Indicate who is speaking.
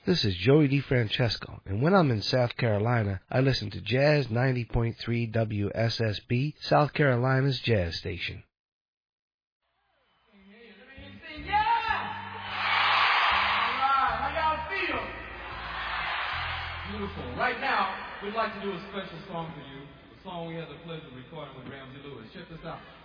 Speaker 1: This is Joey DeFrancesco, and when I'm in South Carolina, I listen to Jazz 90.3 WSSB, South Carolina's jazz station.
Speaker 2: Beautiful. Right now, we'd like to do a special song for you, a song we had the pleasure of recording with Ramsey Lewis. Check this out.